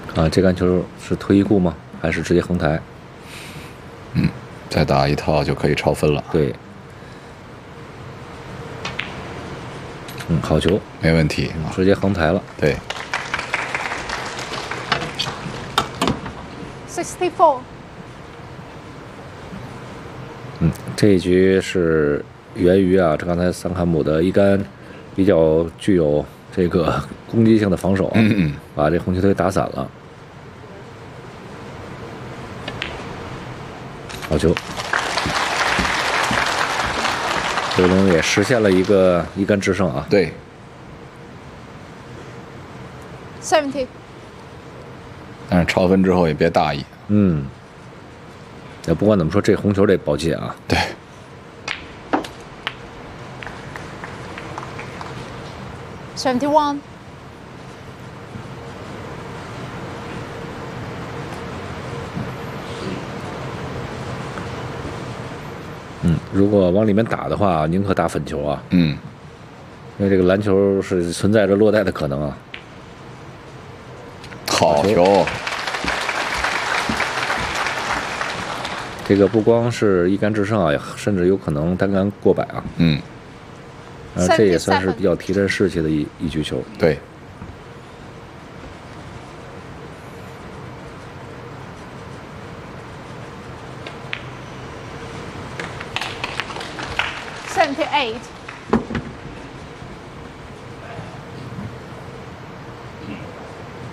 啊，这杆球是推一顾吗？还是直接横台？ 再打一套就可以超分了。 对，好球， 没问题啊。 直接横台了。 对， 64. 这一局是源于啊，这刚才桑坎姆的一杆比较具有这个攻击性的防守啊，把这红球队打散了。好球，刘龙也实现了一杆制胜啊。 对， 70. 但是超分之后也别大意。 也不管怎么说，这红球得保戒啊。 对， 71. 如果往里面打的话，宁可打粉球啊，因为这个篮球是存在着落袋的可能啊。 好球。 这个不光是一杆制胜啊，甚至有可能单杆过百啊。这也算是比较提振士气的一局球。 对。 78.